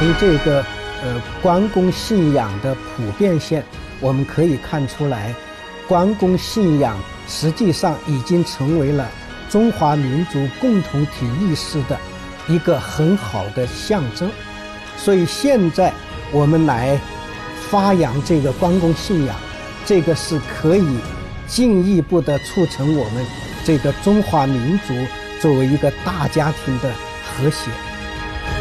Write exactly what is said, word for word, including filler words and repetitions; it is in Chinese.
从这个呃关公信仰的普遍性，我们可以看出来，关公信仰实际上已经成为了中华民族共同体意识的一个很好的象征。所以现在我们来发扬这个关公信仰，这个是可以进一步的促成我们这个中华民族作为一个大家庭的和谐。